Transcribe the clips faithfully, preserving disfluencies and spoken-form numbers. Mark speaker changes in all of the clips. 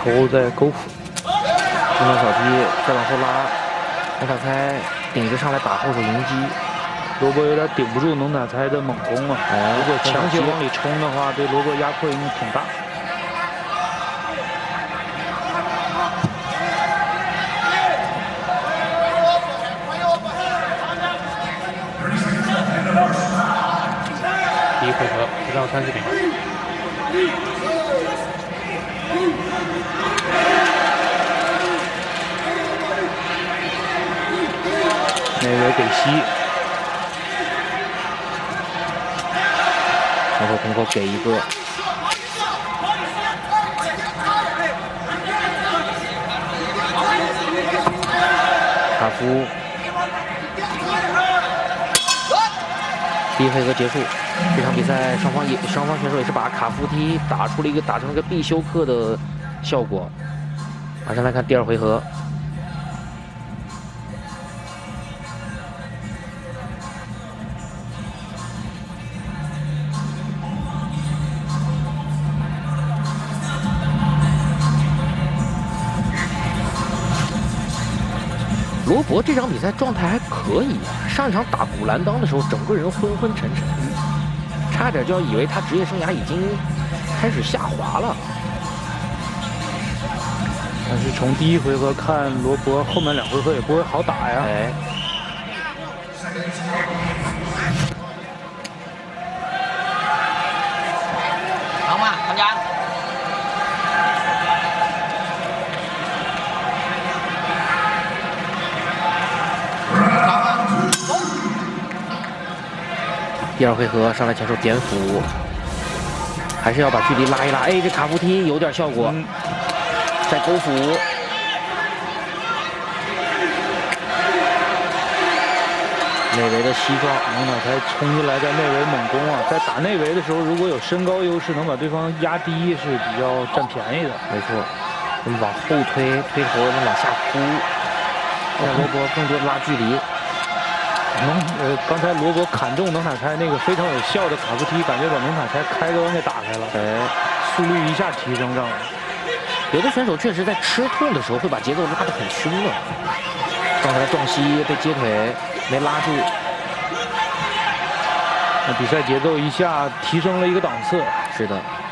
Speaker 1: 后再勾斧，
Speaker 2: 中段小踢再往后拉，龙塔猜顶着上来打后手迎击。
Speaker 1: 罗伯有点顶不住龙塔猜的猛攻啊！
Speaker 2: 哎，
Speaker 1: 如果强行往里冲的话，对罗伯压迫应该挺大。
Speaker 3: 第一回合不到三十秒。
Speaker 1: 那个给吸，
Speaker 2: 然后空口给一个。卡夫。 第一回合结束，这场比赛双方也双方选手也是把卡夫踢打出了一个打成了一个必修课的效果。马上来看第二回合。罗伯这场比赛状态还可以啊，上一场打古兰当的时候，整个人昏昏沉沉，差点就要以为他职业生涯已经开始下滑了。
Speaker 1: 但是从第一回合看，罗伯后面两回合也不会好打呀。
Speaker 2: 哎，
Speaker 4: 好嘛，参加。
Speaker 2: 第二回合上来前手点斧，还是要把距离拉一拉。哎，这卡夫踢有点效果，嗯、再勾斧。
Speaker 1: 内围的西撞，龙塔才冲进来，在内围猛攻啊！在打内围的时候，如果有身高优势，能把对方压低，是比较占便宜的。
Speaker 2: 没错，我们往后推，推头能往下扑，让罗伯更多的拉距离。
Speaker 1: 能呃，刚才罗伯砍中能塔猜那个非常有效的卡夫踢，感觉把能塔猜开端给打开了，
Speaker 2: 哎，
Speaker 1: 速率一下提升上来。
Speaker 2: 有的选手确实在吃痛的时候会把节奏拉得很凶的，刚才撞膝被接腿没拉住，
Speaker 1: 那比赛节奏一下提升了一个档次。
Speaker 2: 是的。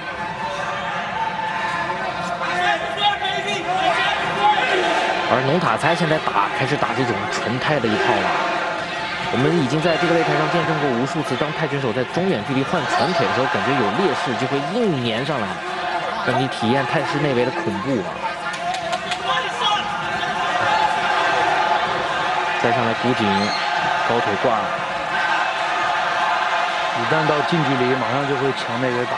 Speaker 2: 而农塔猜现在打开始打这种纯泰的一套了。 我们已经在这个擂台上见证过无数次，当泰拳手在中远距离换传腿的时候，感觉有劣势就会硬粘上来，让你体验泰式内围的恐怖啊！再上来鼓颈，高腿挂，
Speaker 1: 一旦到近距离，马上就会强内围打。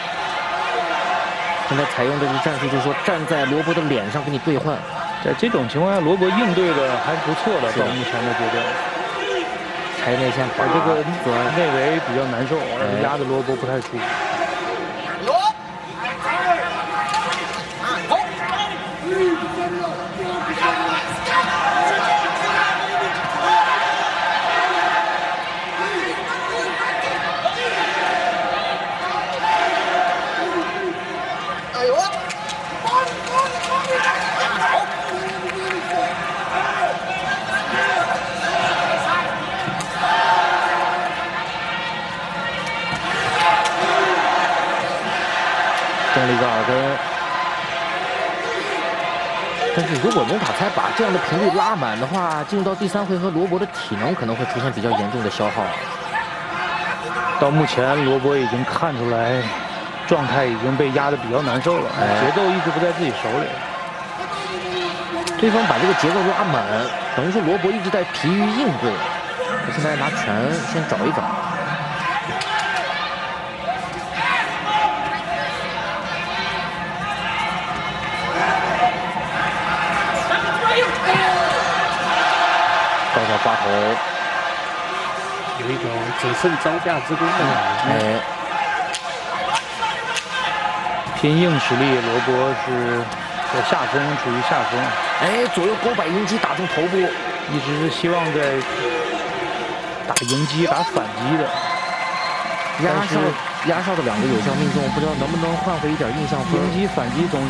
Speaker 2: 现在采用的这战术就是说，站在罗伯的脸上跟你对换。
Speaker 1: 在这种情况下，罗伯应对的还是不错的，到目前的阶段。
Speaker 2: 拆内线，
Speaker 1: 而这个内围比较难受，而压的罗伯不太舒服。
Speaker 4: 哎呦！
Speaker 2: 中了一个耳根，但是如果龙塔猜把这样的频率拉满的话，进入到第三回合，罗伯的体能可能会出现比较严重的消耗。
Speaker 1: 到目前，罗伯已经看出来，状态已经被压得比较难受了，哎、节奏一直不在自己手里。
Speaker 2: 对方把这个节奏拉满，等于说罗伯一直在疲于应对。他现在拿拳先找一找。 高脚挂头，
Speaker 3: 有一种只剩招架之功的感觉。
Speaker 2: 哎，
Speaker 1: 拼硬实力，罗伯是在下风，处于下风。
Speaker 2: 哎，左右勾摆迎击打中头部，
Speaker 1: 一直是希望在打迎击、打反击的。
Speaker 2: 压哨压哨的两个有效命中，不知道能不能换回一点印象分。
Speaker 1: 迎击、反击总。